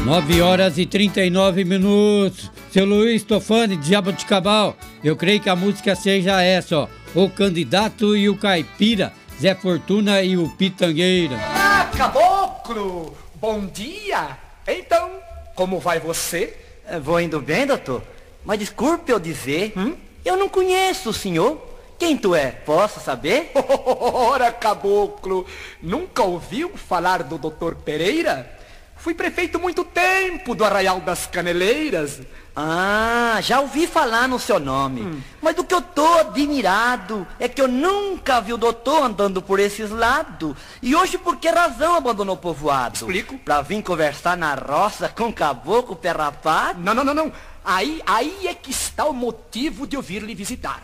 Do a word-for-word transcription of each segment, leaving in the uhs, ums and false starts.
nove horas e trinta e nove minutos. Seu Luiz Tofani, de Jaboticabal, eu creio que a música seja essa, ó. O Candidato e o Caipira, Zé Fortuna e o Pitangueira. Ah, caboclo! Bom dia! Então, como vai você? Vou indo bem, doutor. Mas desculpe eu dizer, Hum? eu não conheço o senhor. Quem tu é? Posso saber? Ora, caboclo, nunca ouviu falar do doutor Pereira? Fui prefeito muito tempo do Arraial das Caneleiras. Ah, já ouvi falar no seu nome. Hum. Mas do que eu tô admirado é que eu nunca vi o doutor andando por esses lados. E hoje por que razão abandonou o povoado? Explico. Pra vir conversar na roça com o caboclo pé rapado? Não, não, não, não. Aí, aí é que está o motivo de eu vir lhe visitar.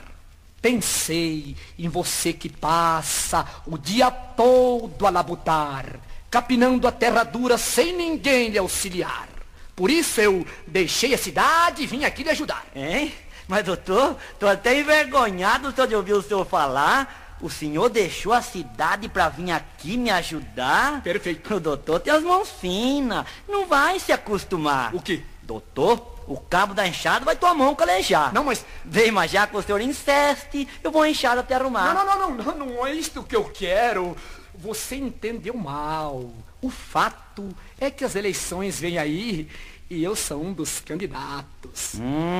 Pensei em você que passa o dia todo a labutar, capinando a terra dura sem ninguém lhe auxiliar. Por isso eu deixei a cidade e vim aqui lhe ajudar. Hein? Mas doutor, tô até envergonhado só de ouvir o senhor falar. O senhor deixou a cidade pra vir aqui me ajudar? Perfeito. O doutor tem as mãos finas, não vai se acostumar. O quê? Doutor, o cabo da enxada vai tua mão calejar. Não, mas... Vem, mas já que o senhor insiste, eu vou a enxada até arrumar. Não, não, não, não, não, não é isto que eu quero. Você entendeu mal. O fato é que as eleições vêm aí e eu sou um dos candidatos.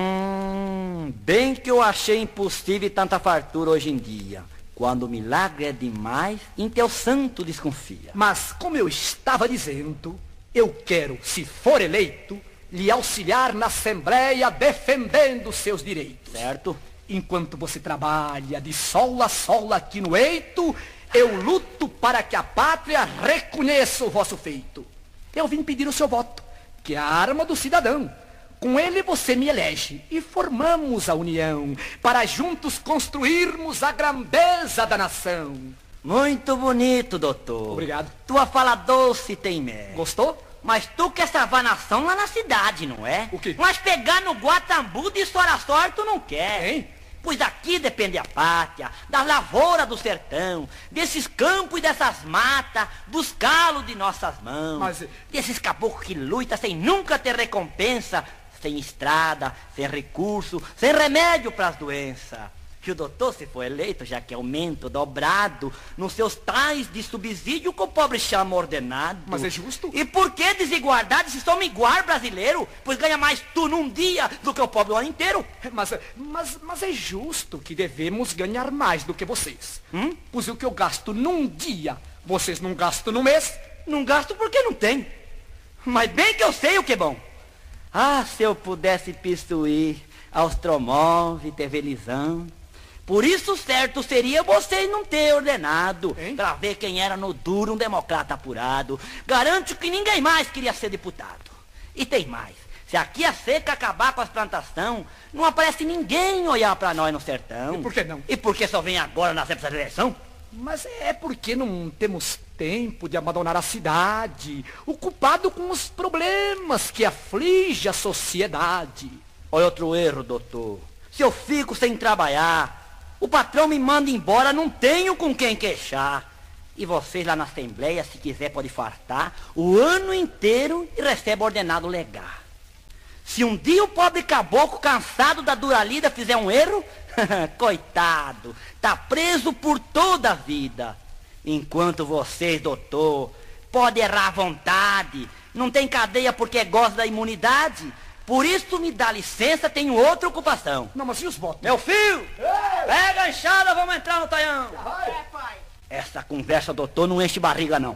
Hum, bem que eu achei impossível tanta fartura hoje em dia. Quando o milagre é demais, em teu santo desconfia. Mas, como eu estava dizendo, eu quero, se for eleito, lhe auxiliar na Assembleia defendendo seus direitos. Certo? Enquanto você trabalha de sol a sol aqui no eito, eu luto para que a pátria reconheça o vosso feito. Eu vim pedir o seu voto, que é a arma do cidadão. Com ele você me elege e formamos a união, para juntos construirmos a grandeza da nação. Muito bonito, doutor. Obrigado. Tua fala doce tem mel. Gostou? Mas tu quer salvar a nação lá na cidade, não é? O quê? Mas pegar no Guatambu de Soraçor tu não quer. Hein? Pois daqui depende a pátria, das lavouras do sertão, desses campos e dessas matas, dos calos de nossas mãos. Mas... desses caboclos que lutam sem nunca ter recompensa, sem estrada, sem recurso, sem remédio para as doenças. Que o doutor, se for eleito, já que aumento dobrado nos seus tais de subsídio que o pobre chama ordenado. Mas é justo? E por que desigualdade se somos igual brasileiro? Pois ganha mais tu num dia do que o pobre o ano inteiro. Mas, mas, mas é justo que devemos ganhar mais do que vocês. Hum? Pois o que eu gasto num dia, vocês não gastam no mês. Não gasto porque não tem. Mas bem que eu sei o que é bom. Ah, se eu pudesse pistuir aos tromove, T V Lisão. Por isso certo seria vocês não ter ordenado, hein? Pra ver quem era no duro um democrata apurado. Garanto que ninguém mais queria ser deputado. E tem mais, se aqui a seca acabar com as plantações, não aparece ninguém olhar pra nós no sertão. E por que não? E por que só vem agora nas épocas da eleição? Mas é porque não temos tempo de abandonar a cidade, ocupado com os problemas que afligem a sociedade. Olha outro erro, doutor. Se eu fico sem trabalhar, o patrão me manda embora, não tenho com quem queixar. E vocês lá na Assembleia, se quiser, pode fartar o ano inteiro e recebe ordenado legal. Se um dia o pobre caboclo, cansado da dura lida, fizer um erro, coitado, tá preso por toda a vida. Enquanto vocês, doutor, podem errar à vontade, não tem cadeia porque gosta da imunidade. Por isso me dá licença, tenho outra ocupação. Não, mas e os votos? Meu filho, Ei! pega a enxada, vamos entrar no taião. Vai. Essa conversa, doutor, não enche barriga, não.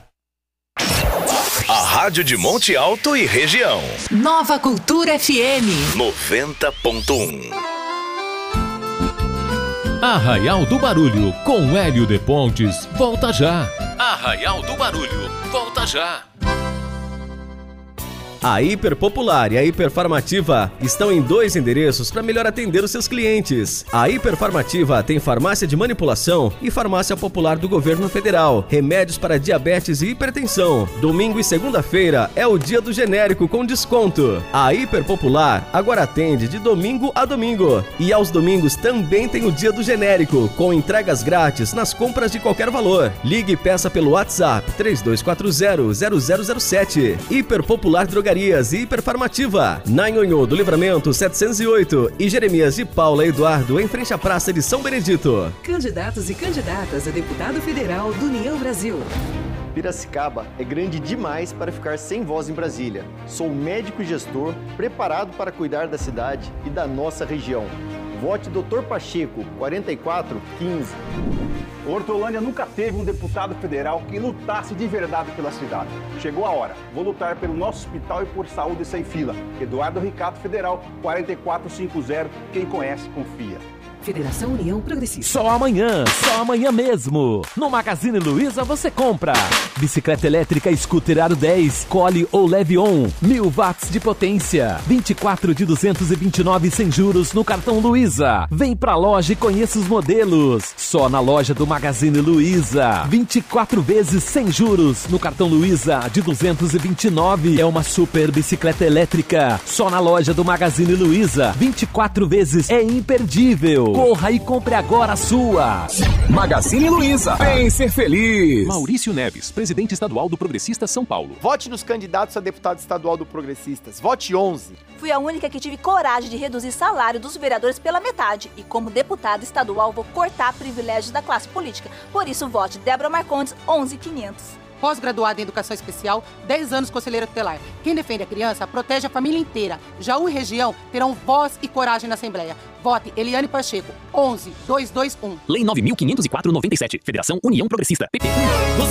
A Rádio de Monte Alto e região. Nova Cultura F M noventa ponto um. Arraial do Barulho, com Hélio de Pontes, volta já. Arraial do Barulho, volta já. A Hiper Popular e a Hiperfarmativa estão em dois endereços para melhor atender os seus clientes. A Hiperfarmativa tem farmácia de manipulação e farmácia popular do governo federal, remédios para diabetes e hipertensão. Domingo e segunda-feira é o dia do genérico com desconto. A Hiper Popular agora atende de domingo a domingo. E aos domingos também tem o dia do genérico, com entregas grátis nas compras de qualquer valor. Ligue e peça pelo WhatsApp três dois quatro zero, zero zero zero sete. Hiper Popular Drogaria Farias e Hiperfarmativa. Na Nhonhô do Livramento setecentos e oito e Jeremias de Paula Eduardo em frente à Praça de São Benedito. Candidatos e candidatas a deputado federal do União Brasil. Piracicaba é grande demais para ficar sem voz em Brasília. Sou médico e gestor preparado para cuidar da cidade e da nossa região. Vote doutor Pacheco, quarenta e quatro quinze. Hortolândia nunca teve um deputado federal que lutasse de verdade pela cidade. Chegou a hora. Vou lutar pelo nosso hospital e por saúde sem fila. Eduardo Ricardo Federal, quarenta e quatro cinquenta. Quem conhece, confia. Federação União Progressista. Só amanhã, só amanhã mesmo. No Magazine Luiza você compra bicicleta elétrica Scooter Aro dez, Cole ou Leve On, mil watts de potência, vinte e quatro de duzentos e vinte e nove sem juros no cartão Luiza. Vem pra loja e conheça os modelos. Só na loja do Magazine Luiza. vinte e quatro vezes sem juros no cartão Luiza de duzentos e vinte e nove. É uma super bicicleta elétrica. Só na loja do Magazine Luiza. vinte e quatro vezes é imperdível. Corra e compre agora a sua. Magazine Luiza. Vem ser feliz. Maurício Neves, presidente estadual do Progressistas São Paulo. Vote nos candidatos a deputado estadual do Progressistas. Vote onze. Fui a única que tive coragem de reduzir salário dos vereadores pela metade. E como deputada estadual vou cortar privilégios da classe política. Por isso vote Débora Marcondes, onze quinhentos. Pós-graduada em Educação Especial, dez anos conselheira tutelar. Quem defende a criança, protege a família inteira. Jaú e região terão voz e coragem na Assembleia. Vote Eliane Pacheco, onze dois dois um. Lei nove mil quinhentos e quatro, noventa e sete. Federação União Progressista. P P.